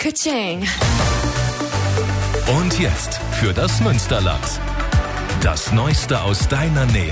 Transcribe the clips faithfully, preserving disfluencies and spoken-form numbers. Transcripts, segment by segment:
Ka-ching. Und jetzt für das Münsterland. Das Neueste aus deiner Nähe.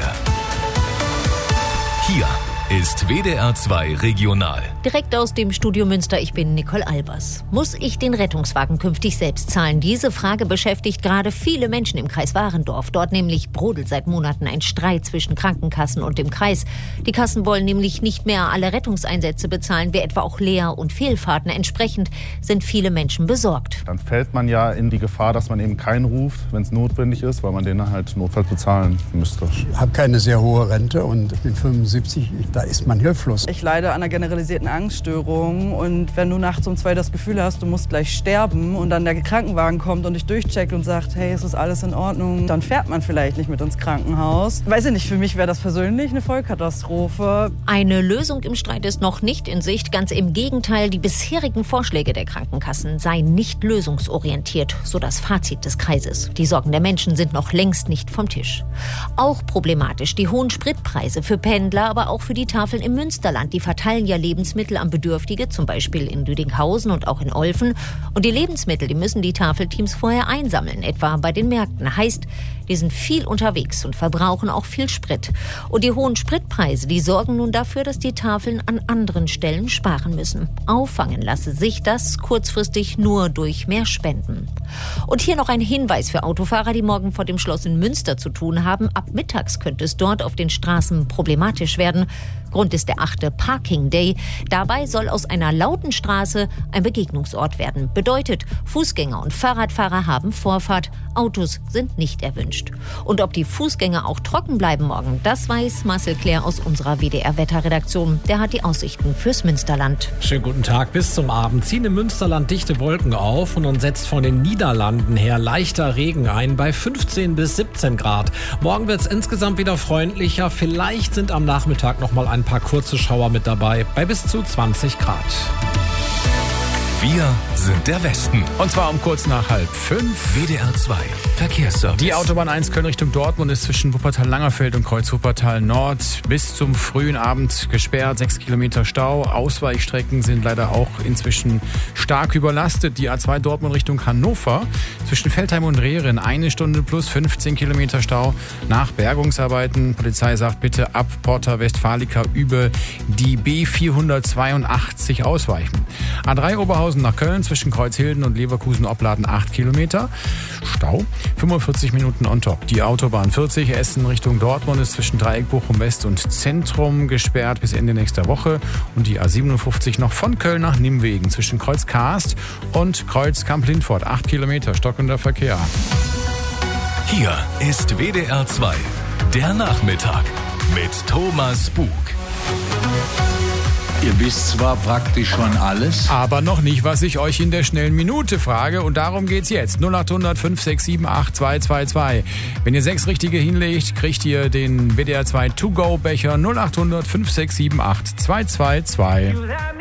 Hier ist W D R zwei Regional. Direkt aus dem Studio Münster, ich bin Nicole Albers. Muss ich den Rettungswagen künftig selbst zahlen? Diese Frage beschäftigt gerade viele Menschen im Kreis Warendorf. Dort nämlich brodelt seit Monaten ein Streit zwischen Krankenkassen und dem Kreis. Die Kassen wollen nämlich nicht mehr alle Rettungseinsätze bezahlen, wie etwa auch Leer- und Fehlfahrten. Entsprechend sind viele Menschen besorgt. Dann fällt man ja in die Gefahr, dass man eben keinen ruft, wenn es notwendig ist, weil man den halt notfalls bezahlen müsste. Ich habe keine sehr hohe Rente und ich bin fünfundsiebzig, da ist man hilflos. Ich leide an einer generalisierten Angststörung und wenn du nachts um zwei das Gefühl hast, du musst gleich sterben und dann der Krankenwagen kommt und dich durchcheckt und sagt, hey, es ist alles in Ordnung, dann fährt man vielleicht nicht mit ins Krankenhaus. Weiß ich nicht, für mich wäre das persönlich eine Vollkatastrophe. Eine Lösung im Streit ist noch nicht in Sicht. Ganz im Gegenteil, die bisherigen Vorschläge der Krankenkassen seien nicht lösungsorientiert, so das Fazit des Kreises. Die Sorgen der Menschen sind noch längst nicht vom Tisch. Auch problematisch die hohen Spritpreise für Pendler, aber auch für die Tafeln im Münsterland. Die verteilen ja Lebensmittel an Bedürftige, zum Beispiel in Lüdinghausen und auch in Olfen. Und die Lebensmittel, die müssen die Tafelteams vorher einsammeln, etwa bei den Märkten. Heißt, die sind viel unterwegs und verbrauchen auch viel Sprit. Und die hohen Spritpreise, die sorgen nun dafür, dass die Tafeln an anderen Stellen sparen müssen. Auffangen lasse sich das kurzfristig nur durch mehr Spenden. Und hier noch ein Hinweis für Autofahrer, die morgen vor dem Schloss in Münster zu tun haben. Ab mittags könnte es dort auf den Straßen problematisch werden. Grund ist der achte Parking Day. Dabei soll aus einer lauten Straße ein Begegnungsort werden. Bedeutet, Fußgänger und Fahrradfahrer haben Vorfahrt, Autos sind nicht erwünscht. Und ob die Fußgänger auch trocken bleiben morgen, das weiß Marcel Claire aus unserer W D R-Wetterredaktion. Der hat die Aussichten fürs Münsterland. Schönen guten Tag. Bis zum Abend ziehen im Münsterland dichte Wolken auf und dann setzt von den Niederlanden her leichter Regen ein bei fünfzehn bis siebzehn Grad. Morgen wird es insgesamt wieder freundlicher. Vielleicht sind am Nachmittag noch mal ein paar kurze Schauer mit dabei bei bis zu zwanzig Grad. Wir sind der Westen. Und zwar um kurz nach halb fünf. W D R zwei Verkehrsservice. Die Autobahn eins Köln Richtung Dortmund ist zwischen Wuppertal-Langerfeld und Kreuz Wuppertal Nord bis zum frühen Abend gesperrt. Sechs Kilometer Stau. Ausweichstrecken sind leider auch inzwischen stark überlastet. Die A zwei Dortmund Richtung Hannover zwischen Veltheim und Rehren eine Stunde plus fünfzehn Kilometer Stau nach Bergungsarbeiten. Polizei sagt bitte ab Porta Westfalica über die B vierhundertzweiundachtzig ausweichen. A drei Oberhausen nach Köln zwischen Kreuzhilden und Leverkusen-Opladen acht Kilometer. Stau fünfundvierzig Minuten on top. Die Autobahn vierzig Essen Richtung Dortmund ist zwischen Dreieck Bochum West und Zentrum gesperrt bis Ende nächster Woche. Und die A siebenundfünfzig noch von Köln nach Nimwegen zwischen Kreuz Karst und Kreuz Kamp-Lindfort. acht Kilometer stockender Verkehr. Hier ist W D R zwei, der Nachmittag mit Thomas Bug. Ihr wisst zwar praktisch schon alles, aber noch nicht, was ich euch in der schnellen Minute frage. Und darum geht's jetzt. null acht hundert fünf sechs sieben acht zwei zwei zwei. Wenn ihr sechs Richtige hinlegt, kriegt ihr den W D R zwei To-Go-Becher null acht hundert fünf sechs sieben acht zwei zwei zwei.